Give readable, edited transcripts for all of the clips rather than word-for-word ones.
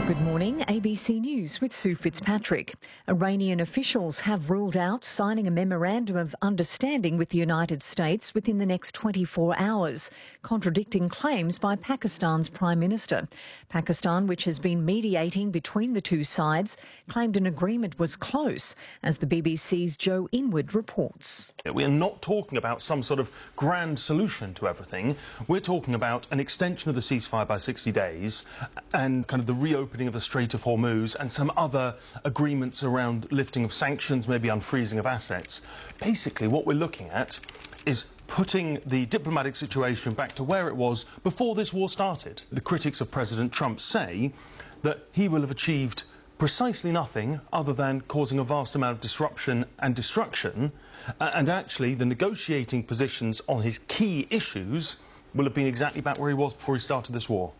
Good morning, ABC News with Sue Fitzpatrick. Iranian officials have ruled out signing a memorandum of understanding with the United States within the next 24 hours, contradicting claims by Pakistan's Prime Minister. Pakistan, which has been mediating between the two sides, claimed an agreement was close, as the BBC's Joe Inwood reports. We are not talking about some sort of grand solution to everything. We're talking about an extension of the ceasefire by 60 days and kind of the reopening of the Strait of Hormuz and some other agreements around lifting of sanctions, maybe unfreezing of assets. Basically, what we're looking at is putting the diplomatic situation back to where it was before this war started. The critics of President Trump say that he will have achieved precisely nothing other than causing a vast amount of disruption and destruction, and actually the negotiating positions on his key issues will have been exactly back where he was before he started this war.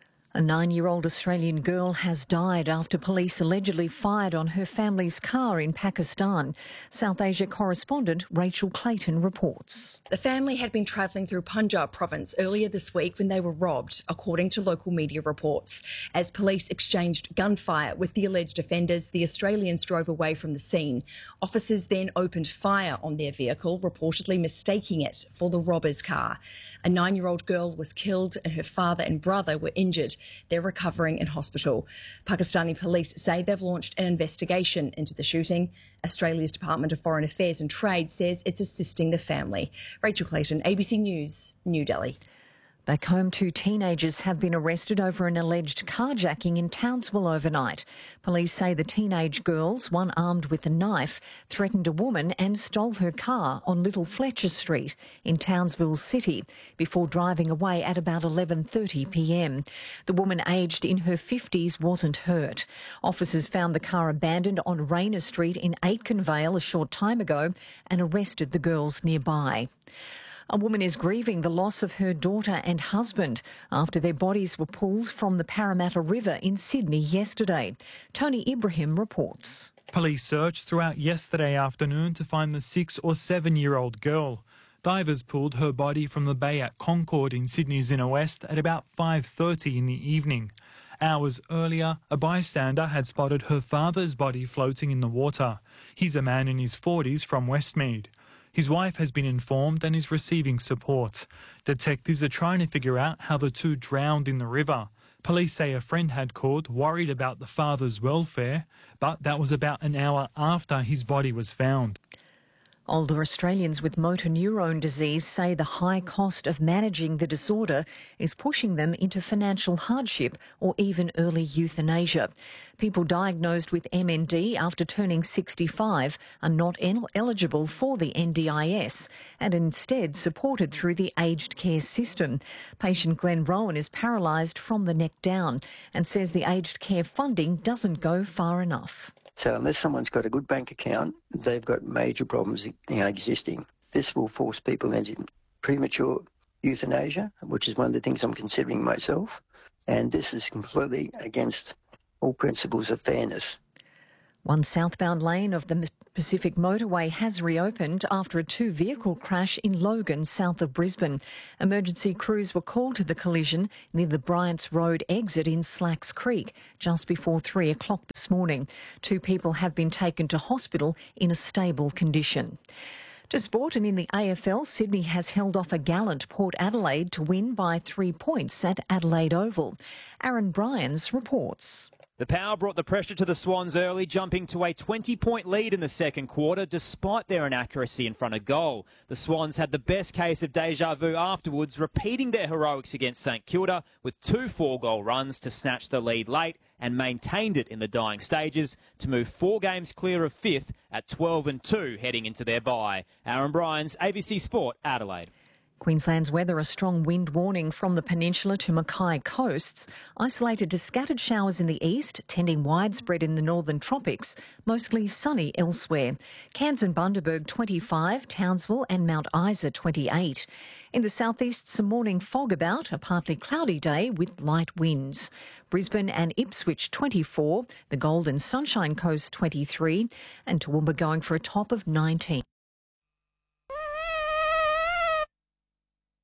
A 9-year-old Australian girl has died after police allegedly fired on her family's car in Pakistan. South Asia correspondent Rachel Clayton reports. The family had been travelling through Punjab province earlier this week when they were robbed, according to local media reports. As police exchanged gunfire with the alleged offenders, the Australians drove away from the scene. Officers then opened fire on their vehicle, reportedly mistaking it for the robbers' car. A 9-year-old girl was killed and her father and brother were injured. They're recovering in hospital. Pakistani police say they've launched an investigation into the shooting. Australia's Department of Foreign Affairs and Trade says it's assisting the family. Rachel Clayton, ABC News, New Delhi. Back home, 2 teenagers have been arrested over an alleged carjacking in Townsville overnight. Police say the teenage girls, one armed with a knife, threatened a woman and stole her car on Little Fletcher Street in Townsville City before driving away at about 11:30 p.m. The woman, aged in her 50s, wasn't hurt. Officers found the car abandoned on Rayner Street in Aitkenvale a short time ago and arrested the girls nearby. A woman is grieving the loss of her daughter and husband after their bodies were pulled from the Parramatta River in Sydney yesterday. Tony Ibrahim reports. Police searched throughout yesterday afternoon to find the 6 or 7-year-old girl. Divers pulled her body from the bay at Concord in Sydney's inner west at about 5:30 in the evening. Hours earlier, a bystander had spotted her father's body floating in the water. He's a man in his 40s from Westmead. His wife has been informed and is receiving support. Detectives are trying to figure out how the two drowned in the river. Police say a friend had called, worried about the father's welfare, but that was about an hour after his body was found. Older Australians with motor neurone disease say the high cost of managing the disorder is pushing them into financial hardship or even early euthanasia. People diagnosed with MND after turning 65 are not eligible for the NDIS and instead supported through the aged care system. Patient Glenn Rowan is paralysed from the neck down and says the aged care funding doesn't go far enough. So unless someone's got a good bank account, they've got major problems existing. This will force people into premature euthanasia, which is one of the things I'm considering myself. And this is completely against all principles of fairness. One southbound lane of the Pacific Motorway has reopened after a 2-vehicle crash in Logan, south of Brisbane. Emergency crews were called to the collision near the Bryants Road exit in Slacks Creek just before 3 o'clock this morning. 2 people have been taken to hospital in a stable condition. To sport, and in the AFL, Sydney has held off a gallant Port Adelaide to win by 3 points at Adelaide Oval. Aaron Bryans reports. The Power brought the pressure to the Swans early, jumping to a 20-point lead in the second quarter despite their inaccuracy in front of goal. The Swans had the best case of deja vu afterwards, repeating their heroics against St Kilda with 2 4-goal runs to snatch the lead late and maintained it in the dying stages to move 4 games clear of 5th at 12-2 heading into their bye. Aaron Bryans, ABC Sport, Adelaide. Queensland's weather, a strong wind warning from the peninsula to Mackay coasts, isolated to scattered showers in the east, tending widespread in the northern tropics, mostly sunny elsewhere. Cairns and Bundaberg 25, Townsville and Mount Isa 28. In the southeast, some morning fog about, a partly cloudy day with light winds. Brisbane and Ipswich 24, the Gold and Sunshine Coast 23, and Toowoomba going for a top of 19.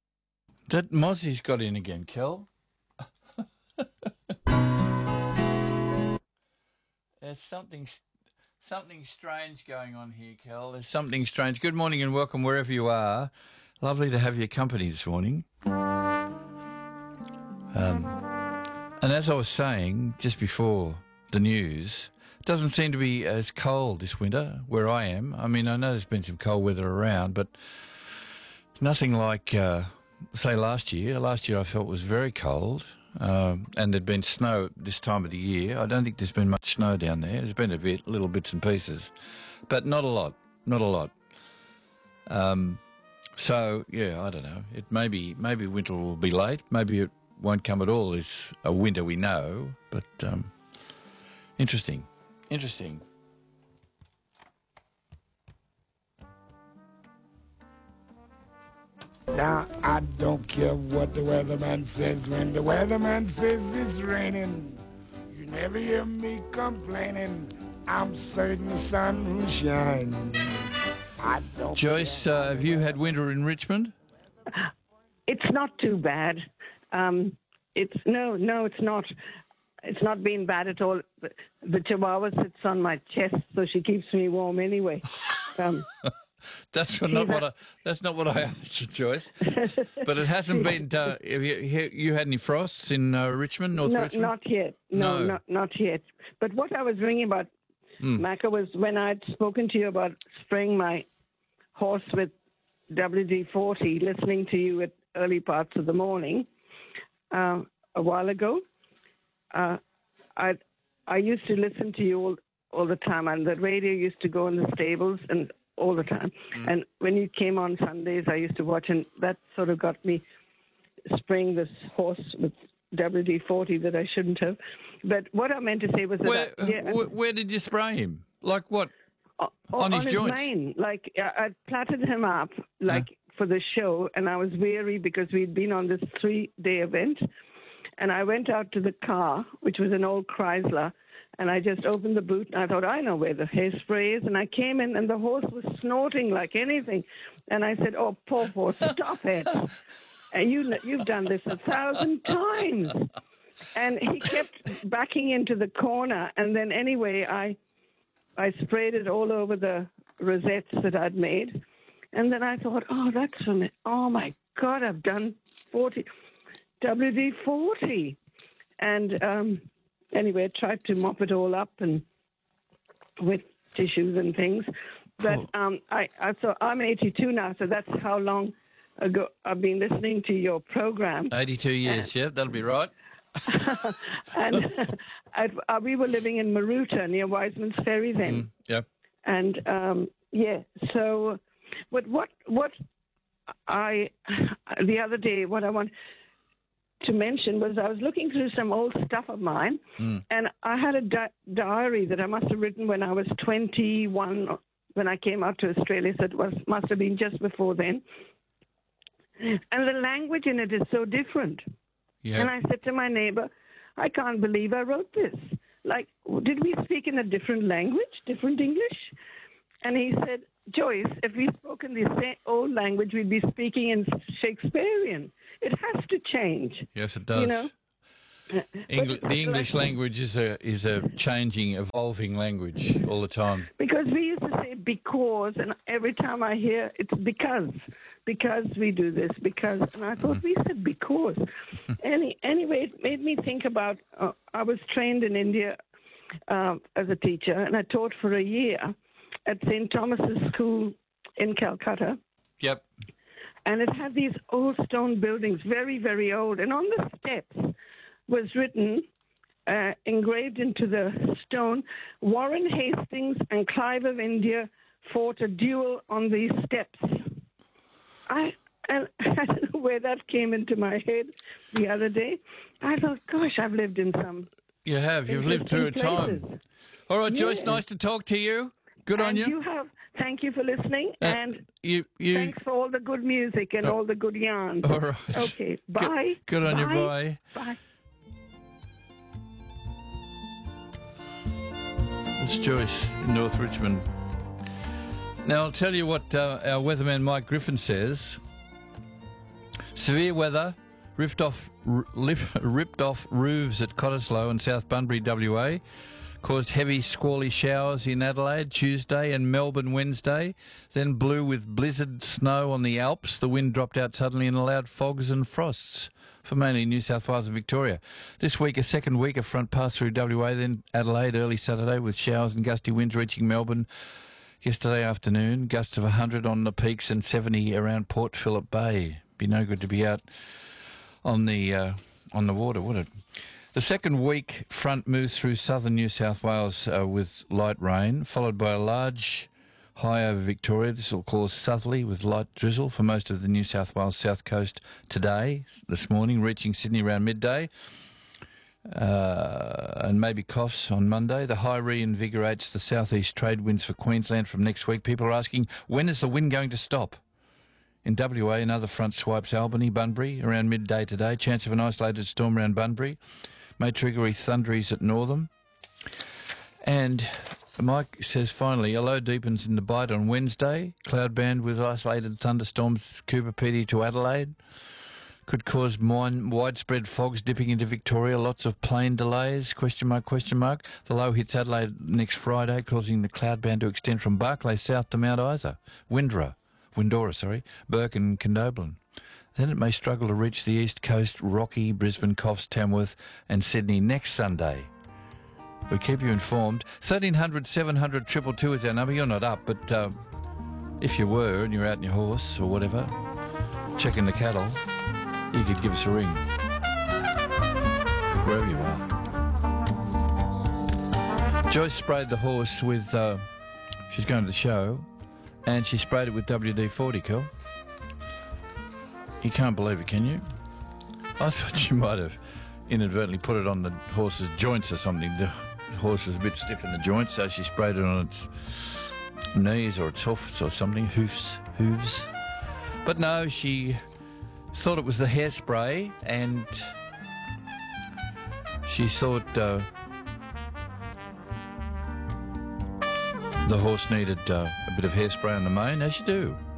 That Mozzie's got in again, Kel. there's something strange going on here, Kel. There's something strange. Good morning and welcome wherever you are. Lovely to have your company this morning. And as I was saying just before the news, it doesn't seem to be as cold this winter where I am. I mean, I know there's been some cold weather around, but nothing like, say, last year. Last year I felt was very cold, and there'd been snow this time of the year. I don't think there's been much snow down there. There's been a bit, little bits and pieces, but not a lot. So, yeah, I don't know. It maybe winter will be late. Maybe it won't come at all. It's a winter we know, but interesting. Now, I don't care what the weatherman says. When the weatherman says it's raining, you never hear me complaining. I'm certain the sun will shine. Joyce, have you had winter in Richmond? It's not too bad. It's not. It's not been bad at all. The Chihuahua sits on my chest, so she keeps me warm anyway. That's not what I asked you, Joyce. But it hasn't been. Have you had any frosts in Richmond, North Richmond? Not yet. No, not yet. But what I was ringing about, Macca, was when I'd spoken to you about spraying my horse with WD-40, listening to you at early parts of the morning a while ago. I used to listen to you all the time, and the radio used to go in the stables and all the time. And when you came on Sundays, I used to watch, and that sort of got me spraying this horse with WD-40 that I shouldn't have. But what I meant to say was that... Where did you spray him? Like what? On his joints? mane. Like, I platted him up, for the show, and I was weary because we'd been on this 3-day event. And I went out to the car, which was an old Chrysler, and I just opened the boot, and I thought, I know where the hairspray is. And I came in, and the horse was snorting like anything. And I said, oh, poor horse, stop it. And you've done this 1,000 times. And he kept backing into the corner. And then anyway, I sprayed it all over the rosettes that I'd made. And then I thought, oh, that's from it. Oh, my God, I've done WD-40. And anyway, I tried to mop it all up and with tissues and things. But I'm 82 now, so that's how long ago I've been listening to your program. 82 years, yeah, that'll be right. And we were living in Maruta near Wiseman's Ferry then. Yep. And so, but the other day, what I want to mention was I was looking through some old stuff of mine, and I had a diary that I must have written when I was 21 when I came out to Australia, so it must have been just before then. And the language in it is so different. Yeah. And I said to my neighbor, I can't believe I wrote this. Like, did we speak in a different language, different English? And he said, Joyce, if we spoke in the same old language, we'd be speaking in Shakespearean. It has to change. Yes, it does. You know? The English language is a changing, evolving language all the time. Because we used to say because, and every time I hear it's because we do this, because, and I thought we said because. Anyway, it made me think about, I was trained in India as a teacher, and I taught for a year at St. Thomas's School in Calcutta. Yep. And it had these old stone buildings, very, very old. And on the steps was written, engraved into the stone, Warren Hastings and Clive of India fought a duel on these steps. I don't know where that came into my head the other day. I thought, gosh, I've lived in some... You have. You've lived through a time. All right, Joyce, nice to talk to you. Good on you. Thank you for listening, and thanks for all the good music and all the good yarns. All right. Okay, bye. Good on you, bye. Bye. It's Joyce in North Richmond. Now, I'll tell you what our weatherman Mike Griffin says. Severe weather, ripped off roofs at Cottesloe and South Bunbury, WA. caused heavy squally showers in Adelaide Tuesday and Melbourne Wednesday, then blew with blizzard snow on the Alps. The wind dropped out suddenly and allowed fogs and frosts for mainly New South Wales and Victoria. This week, a second weaker front passed through WA, then Adelaide early Saturday with showers and gusty winds reaching Melbourne yesterday afternoon. Gusts of 100 on the peaks and 70 around Port Phillip Bay. Be no good to be out on the water, would it? The second weak front moves through southern New South Wales with light rain, followed by a large high over Victoria. This will cause southerly with light drizzle for most of the New South Wales south coast this morning, reaching Sydney around midday, and maybe coughs on Monday. The high reinvigorates the southeast trade winds for Queensland from next week. People are asking, when is the wind going to stop? In WA, another front swipes Albany, Bunbury around midday today. Chance of an isolated storm around Bunbury. May trigger thunderies at Northam. And Mike says, finally, a low deepens in the Bight on Wednesday. Cloud band with isolated thunderstorms, Cooper Pedy to Adelaide. Could cause widespread fogs dipping into Victoria. Lots of plane delays, question mark. The low hits Adelaide next Friday, causing the cloud band to extend from Barclay south to Mount Isa, Windora, Burke and Condobolin. Then it may struggle to reach the east coast, Rocky, Brisbane, Coffs, Tamworth and Sydney next Sunday. We'll keep you informed. 1300 700 222 is our number. You're not up, but if you were and you're out on your horse or whatever, checking the cattle, you could give us a ring. Wherever you are. Joyce sprayed the horse with, she's going to the show, and she sprayed it with WD-40, Kel. You can't believe it, can you? I thought she might have inadvertently put it on the horse's joints or something. The horse was a bit stiff in the joints, so she sprayed it on its knees or its hoofs or something, hooves. But no, she thought it was the hairspray, and she thought the horse needed a bit of hairspray on the mane, as you do.